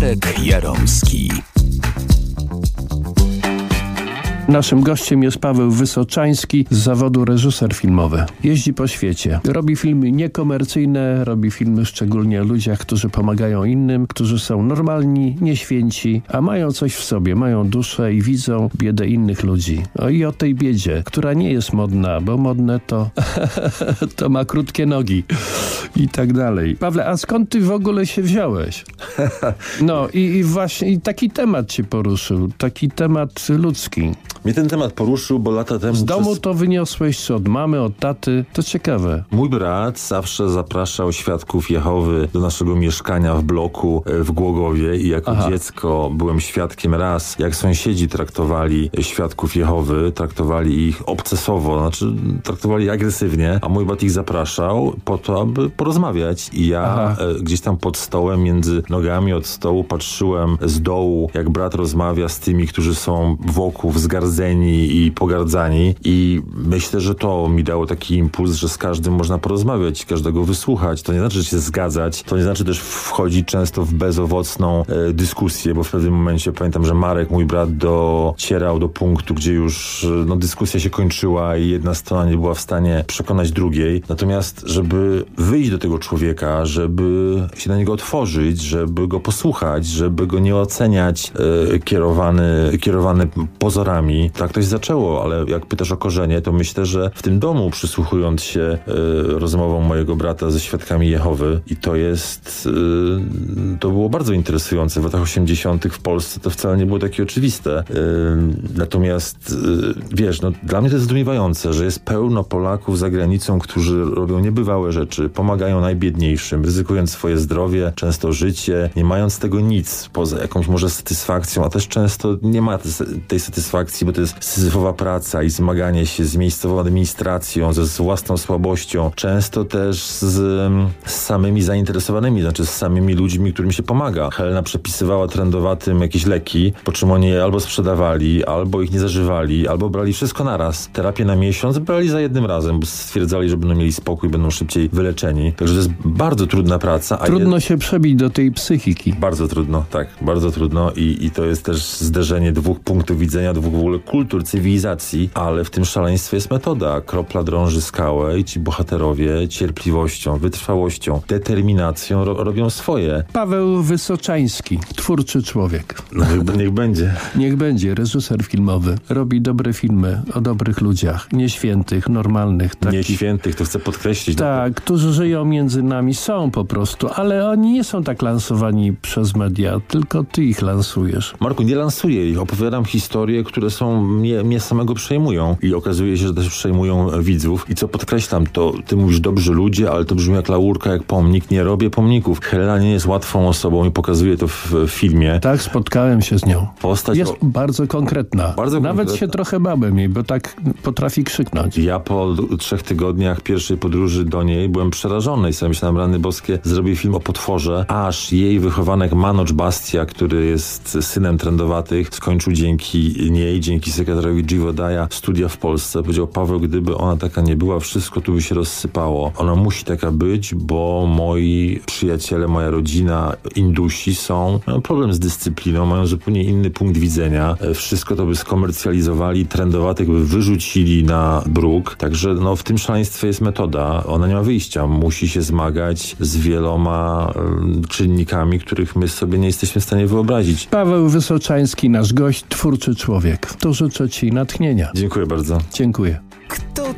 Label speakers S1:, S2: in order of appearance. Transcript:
S1: Marek Jaromski.
S2: Naszym gościem jest Paweł Wysoczański, z zawodu reżyser filmowy. Jeździ po świecie. Robi filmy niekomercyjne, robi filmy szczególnie o ludziach, którzy pomagają innym, którzy są normalni, nieświęci, a mają coś w sobie, mają duszę i widzą biedę innych ludzi. No i o tej biedzie, która nie jest modna, bo modne to ma krótkie nogi i tak dalej. Pawle, a skąd ty w ogóle się wziąłeś? No i właśnie taki temat cię poruszył, taki temat ludzki.
S3: Mnie ten temat poruszył, bo lata temu...
S2: Z domu to wyniosłeś, czy od mamy, od taty? To ciekawe.
S3: Mój brat zawsze zapraszał świadków Jehowy do naszego mieszkania w bloku w Głogowie i jako dziecko byłem świadkiem raz, jak sąsiedzi traktowali świadków Jehowy, traktowali ich obcesowo, znaczy traktowali agresywnie, a mój brat ich zapraszał po to, aby porozmawiać. I ja gdzieś tam pod stołem, między nogami od stołu patrzyłem z dołu, jak brat rozmawia z tymi, którzy są wokół wzgardzeni i pogardzani, i myślę, że to mi dało taki impuls, że z każdym można porozmawiać, każdego wysłuchać. To nie znaczy, że się zgadzać, to nie znaczy też wchodzić często w bezowocną dyskusję, bo w pewnym momencie pamiętam, że Marek, mój brat, docierał do punktu, gdzie już dyskusja się kończyła i jedna strona nie była w stanie przekonać drugiej. Natomiast, żeby wyjść do tego człowieka, żeby się na niego otworzyć, żeby go posłuchać, żeby go nie oceniać kierowany pozorami. Tak to się zaczęło, ale jak pytasz o korzenie, to myślę, że w tym domu, przysłuchując się rozmowom mojego brata ze świadkami Jehowy, i to było bardzo interesujące. W latach 80. w Polsce to wcale nie było takie oczywiste. Natomiast wiesz, dla mnie to jest zdumiewające, że jest pełno Polaków za granicą, którzy robią niebywałe rzeczy, pomagają najbiedniejszym, ryzykując swoje zdrowie, często życie, nie mając tego nic poza jakąś może satysfakcją, a też często nie ma tej satysfakcji, bo to jest syzyfowa praca i zmaganie się z miejscową administracją, z własną słabością, często też z samymi zainteresowanymi, znaczy z samymi ludźmi, którym się pomaga. Helena przepisywała trendowatym jakieś leki, po czym oni je albo sprzedawali, albo ich nie zażywali, albo brali wszystko naraz. Terapię na miesiąc brali za jednym razem, bo stwierdzali, że będą mieli spokój, będą szybciej wyleczeni. Także to jest bardzo trudna praca.
S2: Trudno się przebić do tej psychiki.
S3: Bardzo trudno, tak, bardzo trudno i to jest też zderzenie dwóch punktów widzenia, dwóch w ogóle kultur, cywilizacji, ale w tym szaleństwie jest metoda. Kropla drąży skałę i ci bohaterowie cierpliwością, wytrwałością, determinacją robią swoje.
S2: Paweł Wysoczański, twórczy człowiek.
S3: No, niech będzie.
S2: Niech będzie, reżyser filmowy. Robi dobre filmy o dobrych ludziach, nieświętych, normalnych.
S3: Nieświętych, to chcę podkreślić.
S2: Tak, którzy żyją między nami, są po prostu, ale oni nie są tak lansowani przez media, tylko ty ich lansujesz.
S3: Marku, nie lansuję ich, opowiadam historie, które mnie samego przejmują i okazuje się, że też przejmują widzów. I co podkreślam, to ty mówisz dobrzy ludzie, ale to brzmi jak laurka, jak pomnik. Nie robię pomników. Helena nie jest łatwą osobą i pokazuje to w filmie.
S2: Tak, spotkałem się z nią.
S3: Postać
S2: jest bardzo konkretna. Nawet się trochę bałem jej, bo tak potrafi krzyknąć.
S3: Ja po 3 tygodniach pierwszej podróży do niej byłem przerażony i sobie myślałem, rany boskie, zrobię film o potworze, aż jej wychowanek Manoj Bastia, który jest synem trendowatych, skończył dzięki niej, dzięki sekretarzowi Dziwodaja studia w Polsce. Powiedział: Paweł, gdyby ona taka nie była, wszystko tu by się rozsypało. Ona musi taka być, bo moi przyjaciele, moja rodzina, Indusi mają problem z dyscypliną, mają zupełnie inny punkt widzenia. Wszystko to by skomercjalizowali, trendowatych by wyrzucili na bruk. Także w tym szaleństwie jest metoda. Ona nie ma wyjścia. Musi się zmagać z wieloma czynnikami, których my sobie nie jesteśmy w stanie wyobrazić.
S2: Paweł Wysoczański, nasz gość, twórczy człowiek. To życzę ci natchnienia.
S3: Dziękuję bardzo.
S2: Dziękuję.